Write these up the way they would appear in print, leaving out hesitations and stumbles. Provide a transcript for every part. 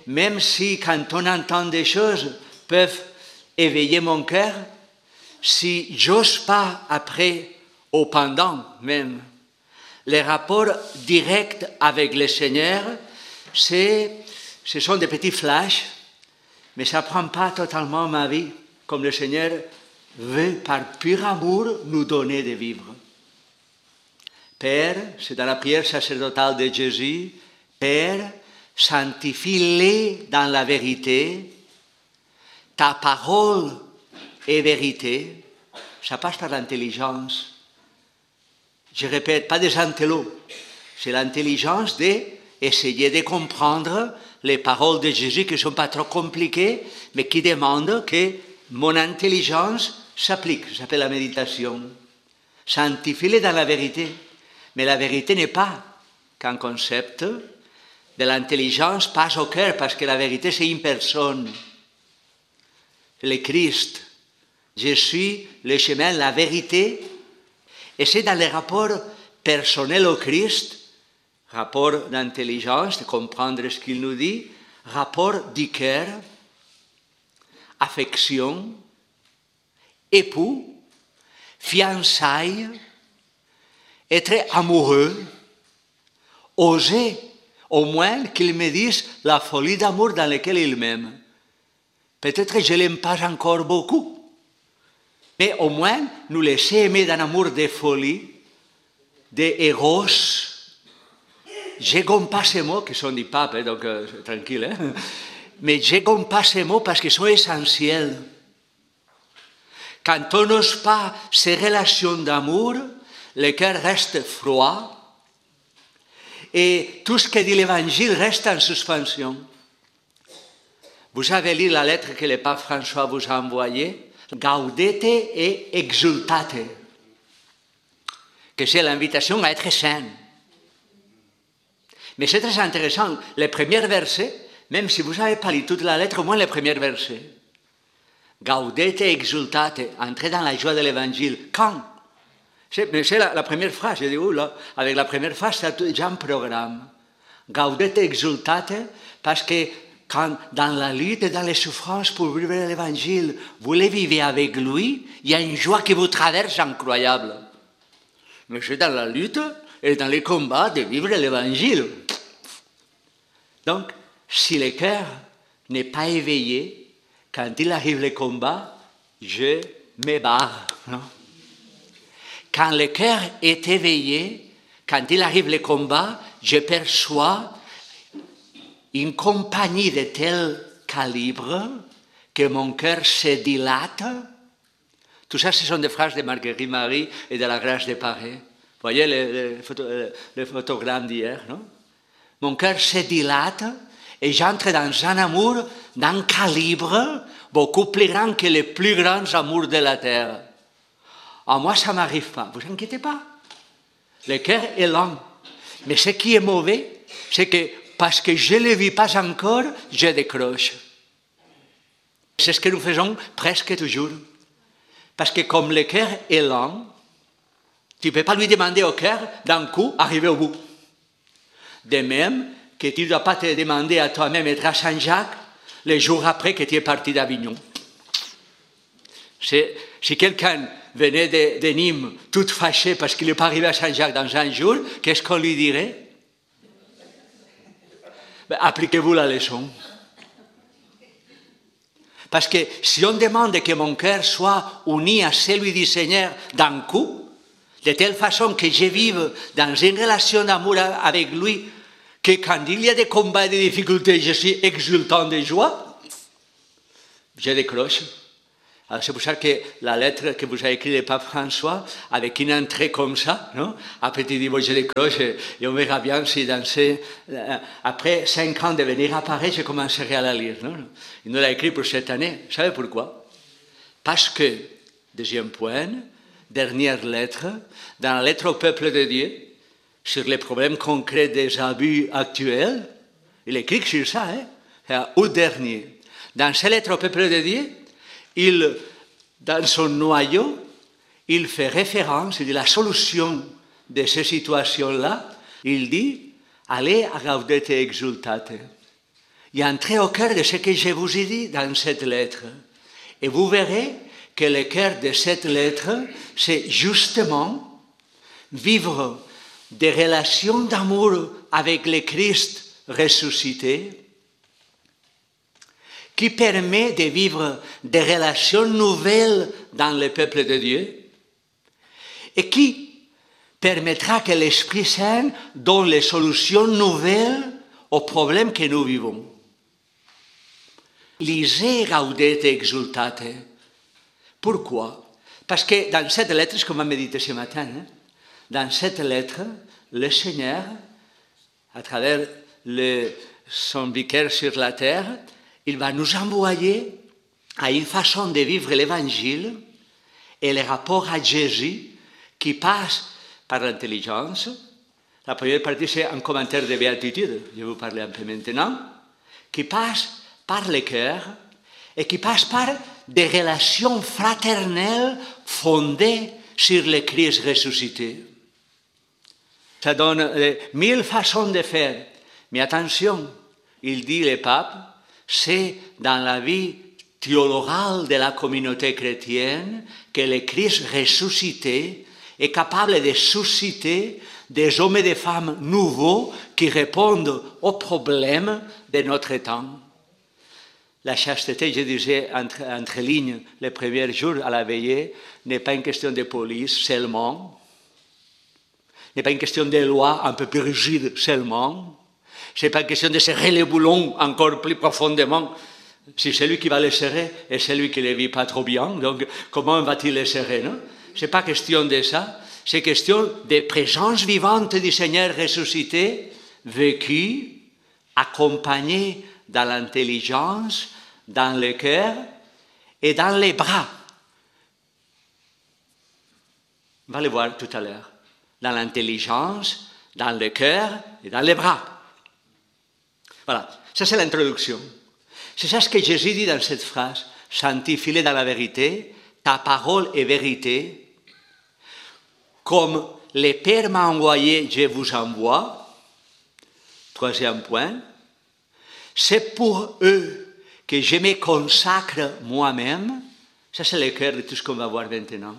même si quand on entend des choses peuvent éveiller mon cœur, si j'ose pas après ou pendant même, les rapports directs avec le Seigneur, ce sont des petits flashs, mais ça ne prend pas totalement ma vie, comme le Seigneur veut par pur amour nous donner de vivre. Père, c'est dans la prière sacerdotale de Jésus, Père, sanctifie-les dans la vérité, ta parole est vérité, ça passe par l'intelligence. Je répète, pas des intellos, c'est l'intelligence d'essayer de comprendre les paroles de Jésus qui ne sont pas trop compliquées, mais qui demandent que mon intelligence s'applique. Ça s'appelle la méditation. Sanctifie-les dans la vérité. Mais la vérité n'est pas qu'un concept. De l'intelligence passe au cœur, parce que la vérité, c'est une personne. Le Christ. Je suis le chemin, la vérité. Et c'est dans les rapports personnels au Christ, rapport d'intelligence, de comprendre ce qu'il nous dit, rapport du cœur, affection, époux, fiançailles, être amoureux, oser au moins qu'il me dise la folie d'amour dans laquelle il m'aime. Peut-être que je ne l'aime pas encore beaucoup, mais au moins nous laisser aimer d'un amour de folie, d'éros. Je gomme pas ces mots qui sont du pape, donc tranquille, mais je gomme pas ces mots parce qu'ils sont essentiels. Quand on n'ose pas ces relations d'amour, le cœur reste froid et tout ce que dit l'Évangile reste en suspension. Vous avez lu la lettre que le pape François vous a envoyée, Gaudete et exultate, que c'est l'invitation à être saint. Mais c'est très intéressant, les premiers versets, même si vous n'avez pas lu toute la lettre, au moins les premiers versets. Gaudete et exultate, entrez dans la joie de l'Évangile. Quand? C'est la première phrase, je dis, là, avec la première phrase, c'est déjà un programme. Gaudete et exultate, parce que quand dans la lutte et dans les souffrances pour vivre l'Évangile, vous les vivez avec lui, il y a une joie qui vous traverse incroyable. Mais c'est dans la lutte et dans les combats de vivre l'Évangile. Donc, si le cœur n'est pas éveillé, quand il arrive le combat, je me barre. Non? Quand le cœur est éveillé, quand il arrive le combat, je perçois une compagnie de tel calibre que mon cœur se dilate. Tout ça, ce sont des phrases de Marguerite Marie et de la Grâce de Paris. Vous voyez le photogramme d'hier, non? Mon cœur se dilate et j'entre dans un amour d'un calibre beaucoup plus grand que les plus grands amours de la terre. À moi, ça ne m'arrive pas. Vous inquiétez pas. Le cœur est lent. Mais ce qui est mauvais, c'est que parce que je ne le vis pas encore, je décroche. C'est ce que nous faisons presque toujours. Parce que comme le cœur est lent, tu ne peux pas lui demander au cœur, d'un coup, arriver au bout. De même que tu ne dois pas te demander à toi-même être à Saint-Jacques le jour après que tu es parti d'Avignon. Si quelqu'un venait de Nîmes tout fâché parce qu'il n'est pas arrivé à Saint-Jacques dans un jour, qu'est-ce qu'on lui dirait? Ben, appliquez-vous la leçon. Parce que si on demande que mon cœur soit uni à celui du Seigneur d'un coup, de telle façon que je vive dans une relation d'amour avec lui, que quand il y a des combats et des difficultés, je suis exultant de joie, je décroche. Alors c'est pour ça que la lettre que vous avez écrite le pape François, avec une entrée comme ça, non? Après tu dis, bon, je décroche et on verra bien si dans après 5 ans de venir à Paris, je commencerai à la lire. Non? Il nous l'a écrit pour cette année. Vous savez pourquoi? Parce que, deuxième point, dernière lettre, dans la lettre au peuple de Dieu, sur les problèmes concrets des abus actuels, il écrit sur ça, au dernier. Dans cette lettre au peuple de Dieu, dans son noyau, il fait référence, il dit la solution de ces situations-là, il dit, allez à Gaudete et exultate. et entrez au cœur de ce que je vous ai dit dans cette lettre. Et vous verrez que le cœur de cette lettre, c'est justement vivre des relations d'amour avec le Christ ressuscité, qui permet de vivre des relations nouvelles dans le peuple de Dieu et qui permettra que l'Esprit Saint donne les solutions nouvelles aux problèmes que nous vivons. Lisez Gaudete Exultate. Pourquoi? Parce que dans cette lettre, ce qu'on va méditer ce matin, dans cette lettre, le Seigneur, à travers son vicaire sur la terre, il va nous envoyer à une façon de vivre l'Évangile et le rapport à Jésus qui passe par l'intelligence. La première partie, c'est un commentaire de béatitude, je vais vous parler un peu maintenant, qui passe par le cœur et qui passe par des relations fraternelles fondées sur le Christ ressuscité. Ça donne 1000 façons de faire. Mais attention, il dit le pape, c'est dans la vie théologale de la communauté chrétienne que le Christ ressuscité est capable de susciter des hommes et des femmes nouveaux qui répondent aux problèmes de notre temps. La chasteté, je disais entre lignes les premiers jours à la veillée, n'est pas une question de police seulement, n'est pas une question de loi un peu plus rigide seulement, ce n'est pas une question de serrer les boulons encore plus profondément. Si celui qui va les serrer est celui qui ne les vit pas trop bien, donc comment va-t-il les serrer, non? Ce n'est pas question de ça, c'est question de présence vivante du Seigneur ressuscité, vécu, accompagné dans l'intelligence, dans le cœur et dans les bras. On va le voir tout à l'heure. Dans l'intelligence, dans le cœur et dans les bras. Voilà, ça c'est l'introduction. C'est ça ce que Jésus dit dans cette phrase. Sanctifie-les dans la vérité, ta parole est vérité. Comme le Père m'a envoyé, je vous envoie. Troisième point. C'est pour eux que je me consacre moi-même. Ça c'est le cœur de tout ce qu'on va voir maintenant.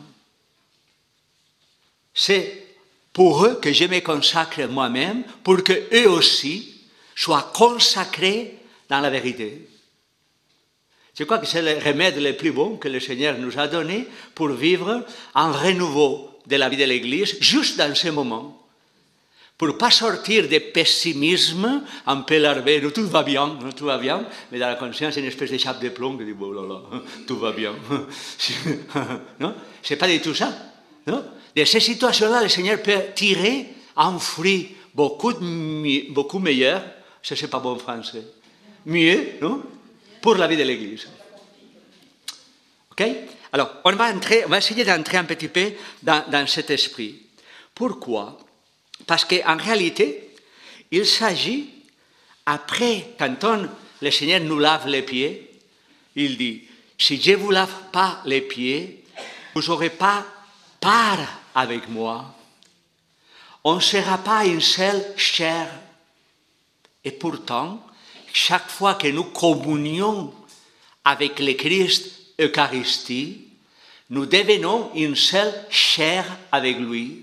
C'est pour eux que je me consacre moi-même, pour qu'eux aussi soient consacrés dans la vérité. Je crois que c'est le remède le plus bon que le Seigneur nous a donné pour vivre un renouveau de la vie de l'Église, juste dans ce moment. Pour ne pas sortir de pessimisme un peu larvé, tout va bien, mais dans la conscience, il y a une espèce de chape de plomb qui dit, oh là là, tout va bien. Non, ce n'est pas du tout ça. Non? De ces situations-là, le Seigneur peut tirer un fruit beaucoup meilleur, ça c'est pas bon en français, mieux, non? Pour la vie de l'Église. Ok? Alors, on va essayer d'entrer un petit peu dans cet esprit. Pourquoi? Parce qu'en réalité, il s'agit, après, quand le Seigneur nous lave les pieds, il dit, si je ne vous lave pas les pieds, vous n'aurez pas part avec moi. On ne sera pas une seule chair. Et pourtant, chaque fois que nous communions avec le Christ Eucharistie, nous devenons une seule chair avec lui.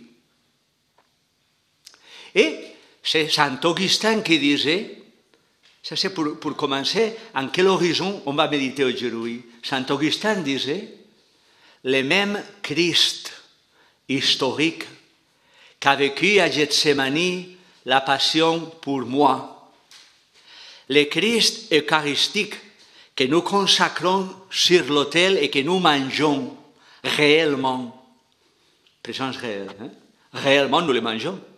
Et c'est Saint Augustin qui disait, ça c'est pour commencer, en quel horizon on va méditer aujourd'hui. Saint Augustin disait, le même Christ historique qu'a vécu à Gethsémani la passion pour moi. Le Christ eucharistique que nous consacrons sur l'autel et que nous mangeons réellement. Présence réelle. Réellement, nous le mangeons.